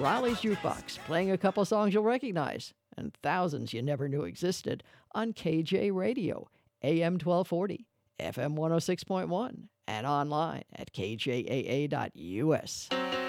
Riley's Jukebox, playing a couple songs you'll recognize and thousands you never knew existed on KJ Radio, AM 1240, FM 106.1, and online at kjaa.us.